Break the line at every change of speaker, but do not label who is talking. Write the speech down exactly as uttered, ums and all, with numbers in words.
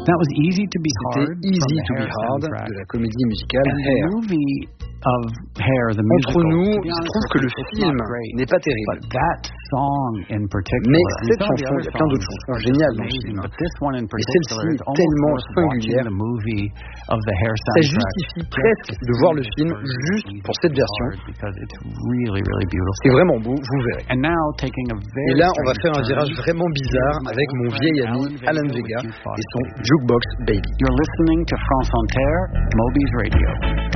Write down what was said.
That was Easy to Be
C'était
Hard
Easy
from the
to Be
Hair
Hard
soundtrack.
de la comédie musicale
And the
Hair.
movie of Hair, the
Entre
musical,
nous,
to be
je
honest,
trouve que le
it's
film
not great,
n'est pas
but
terrible.
that song in particular,
Mais
and
cette
some of the
chanson,
other
il y a plein d'autres
songs
chansons
are
géniales
just
dans le
amazing,
film.
but this one in
Mais
particular
celle-ci
is
est
almost
tellement
worth watching
singulière.
the movie of the Hair
Ça
soundtrack.
justifie presque de voir le film juste pour cette version.
Because it's really, really beautiful.
C'est vraiment beau, vous verrez.
And now, taking a very
Et là, on va
strange
faire un
turn,
virage vraiment bizarre avec mon vieil ami Alan Vega et son Jukebox Baby.
You're listening to France Inter, Moby's Radio.